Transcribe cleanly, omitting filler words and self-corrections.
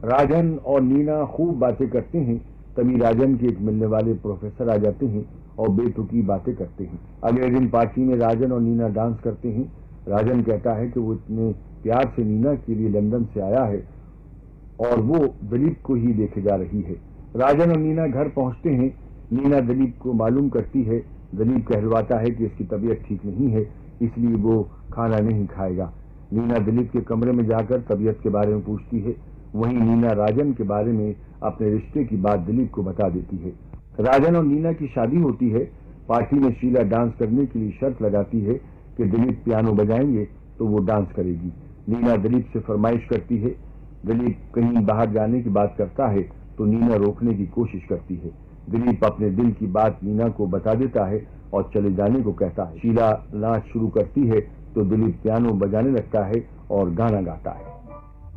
राजन और नीना खूब बातें करते हैं। तभी राजन के एक मिलने वाले प्रोफेसर आ जाते हैं और बेतुकी बातें करते हैं। अगले दिन पार्टी में राजन और नीना डांस करते हैं। राजन कहता है कि वो इतने प्यार से नीना के लिए लंदन से आया है और वो दिलीप को ही देखे जा रही है। राजन और नीना घर पहुंचते हैं। नीना दिलीप को मालूम करती है। दिलीप कहलवाता है कि इसकी तबीयत ठीक नहीं है, इसलिए वो खाना नहीं खाएगा। नीना दिलीप के कमरे में जाकर तबीयत के बारे में पूछती है। वहीं नीना राजन के बारे में अपने रिश्ते की बात दिलीप को बता देती है। राजन और नीना की शादी होती है। पार्टी में शीला डांस करने के लिए शर्त लगाती है कि दिलीप पियानो बजाएंगे तो वो डांस करेगी। नीना दिलीप से फरमाइश करती है। दिलीप कहीं बाहर जाने की बात करता है तो नीना रोकने की कोशिश करती है। दिलीप अपने दिल की बात नीना को बता देता है और चले जाने को कहता है। शीला नाच शुरू करती है तो दिलीप पियानो बजाने लगता है और गाना गाता है।